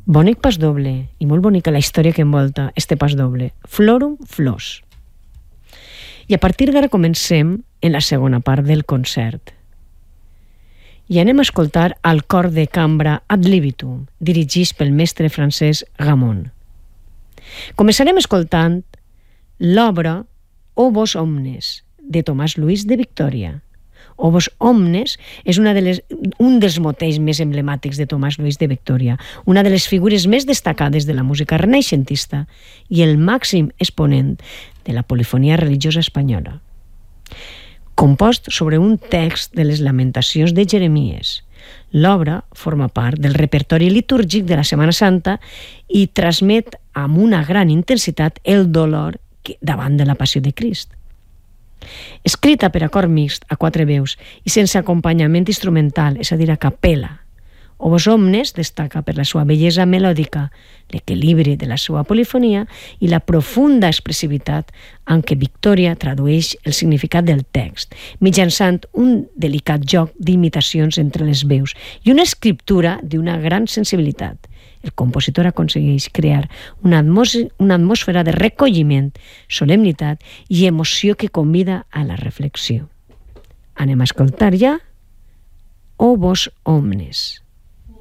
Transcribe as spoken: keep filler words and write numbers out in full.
Bonic pas doble, i molt bonica la història que envolta este pas doble. Florum Flors. I a partir d'ara comencem en la segona part del concert. I anem a escoltar el cor de cambra Ad Libitum, dirigit pel mestre francès Ramon. Començarem escoltant l'obra O vos omnes, de Tomàs Lluís de Victòria. O vos omnes és una de les, un dels motells més emblemàtics de Tomàs Lluís de Victòria, una de les figures més destacades de la música renaixentista i el màxim exponent de la polifonia religiosa espanyola. Compost sobre un text de les Lamentacions de Jeremies, l'obra forma part del repertori litúrgic de la Setmana Santa i transmet amb una gran intensitat el dolor davant de la passió de Crist. Escrita per a cor mixt a quatre veus i sense acompanyament instrumental, és a dir, a capella, O vos omnes destaca per la seva bellesa melòdica, l'equilibri de la seva polifonia i la profunda expressivitat amb què Victòria tradueix el significat del text, mitjançant un delicat joc d'imitacions entre les veus i una escriptura d'una gran sensibilitat. El compositor aconsegueix crear una, atmos una atmosfera de recolliment, solemnitat i emoció que convida a la reflexió. Anem a escoltar ja O vos omnes.